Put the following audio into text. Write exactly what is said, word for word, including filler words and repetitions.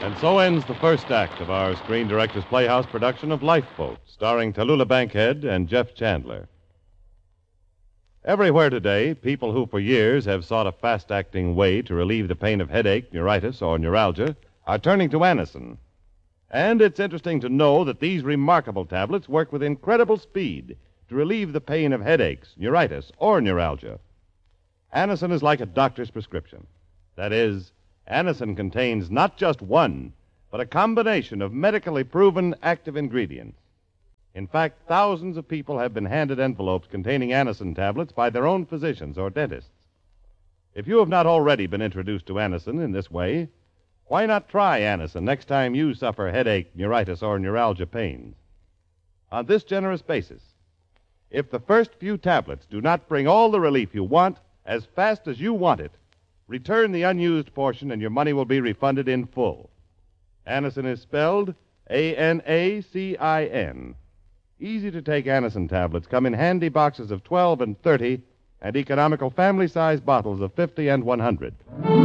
And so ends the first act of our Screen Directors Playhouse production of Lifeboat, starring Tallulah Bankhead and Jeff Chandler. Everywhere today, people who for years have sought a fast-acting way to relieve the pain of headache, neuritis, or neuralgia are turning to Anacin. And it's interesting to know that these remarkable tablets work with incredible speed to relieve the pain of headaches, neuritis, or neuralgia. Anacin is like a doctor's prescription. That is, Anacin contains not just one, but a combination of medically proven active ingredients. In fact, thousands of people have been handed envelopes containing Anacin tablets by their own physicians or dentists. If you have not already been introduced to Anacin in this way, why not try Anacin next time you suffer headache, neuritis, or neuralgia pains? On this generous basis, if the first few tablets do not bring all the relief you want as fast as you want it, return the unused portion and your money will be refunded in full. Anacin is spelled A N A C I N. Easy-to-take Anacin tablets come in handy boxes of twelve and thirty and economical family-size bottles of fifty and one hundred.